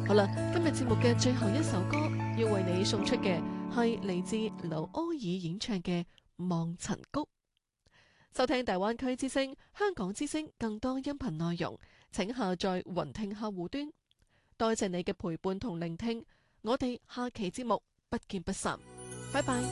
好啦，今日節目嘅最後一首歌要為你送出嘅係嚟自劉柯爾演唱嘅《望塵谷》。收聽大灣區之聲、香港之聲更多音頻內容，請下載雲聽客戶端。多謝你嘅陪伴同聆聽，我哋下期節目不見不散，拜拜。